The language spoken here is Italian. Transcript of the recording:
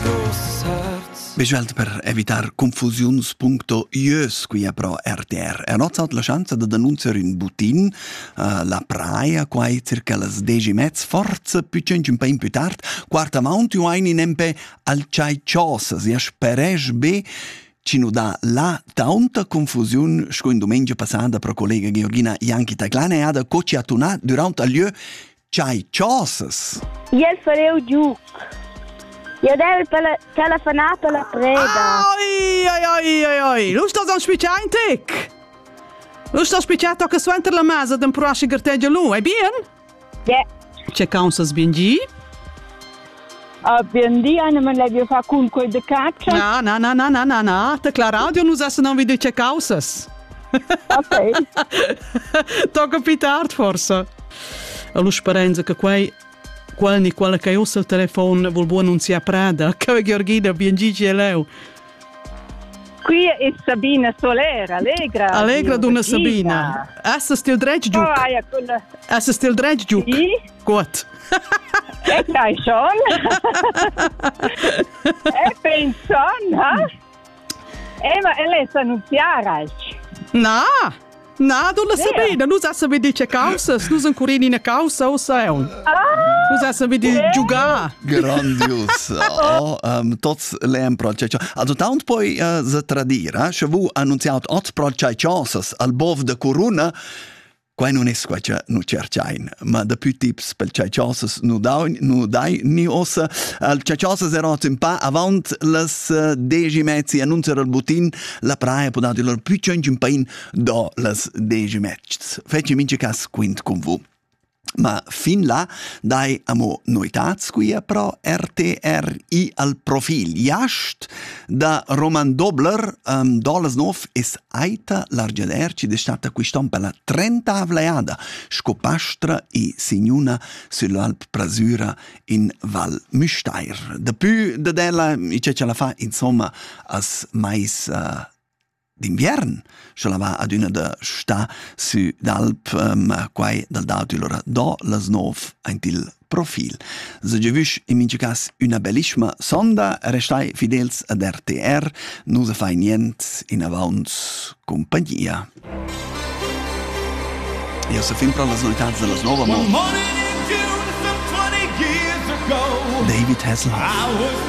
Beschwelt per evitar confusions.ius qui è pro RTR. E nozzat la chance de denunziare in butin la praia quai circa las 10:30, forza piccent un po' più tard, quarta mount u ein in empe al chai ciosas, ja speresch be ci nu da la tanta confusiun sco in domenica passada pro collega Georgina Janchi Taglana e ada coci attunà durant al lieu chai ciosas. Iel fareu giuc. Io devo telefonato alla preda. Oi. Lu sto dan spiccia in tic. Lu sto spiccia tocca suenter la masa d'un proasci garteggia lu, è bien? Ja. C'è causas bien gi? Bien di, eine man levio fa cun coi de caccia. Na. Te clar audio nus essa non vidi c'è causas. Ok. Tocca più tard forse. A lu sperenza che quella che usa il telefono vuol buon annunziare Prada, che Georgina bien Gigi e leu. Qui è Sabina Soler, allegra d'una Sabina. Essa stil dredge giù. Essa stil dredge giù. Sì. Gut. E dai schon. E penson, ha? Ma lei sa annunziare. Na, du la Sabina, nu sa vedi c'è causas, nu san curini na causa o saun. Nu sa vedi giugar. Grandios. Tots leem pro c'è. Also tant poi se tradira, che vu annunziato ot pro c'è ciosas al bov de corona. Quai non es quai che nu cercain, ma da più tips per c'è ciosas nu dai ni ossa al c'è ciosas erot in pa avant las 10:30 annunciare il butin la praia può dare lor più c'è un pain do las 10:30. Feci mince cas quint con vu. Ma fin là dai amo noitats qui pro RTRI al profil. Jast da Roman Dobler dolas nov es aita largiader ci de stata quiston per la 30 avleada scopastra e signuna sull'Alp Prasura in Val Müstair. De più de della i ce la fa insomma as mais d'invern, ce la va ad una de sta su d'Alp quai dal d'autilora do las nov ein til profil. Se je visch in mince cas una bellissima sonda, restai fidels ad RTR, nu se fai nient in avans compagnia. Io se fin pro las noitats de las nova mo. David Hasselhoff.